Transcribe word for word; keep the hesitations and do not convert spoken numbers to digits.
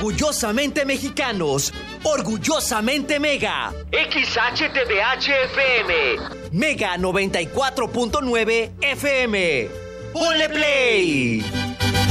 Orgullosamente mexicanos, orgullosamente Mega. X H T D H F M, Mega noventa y cuatro punto nueve F M. ¡Ponle play!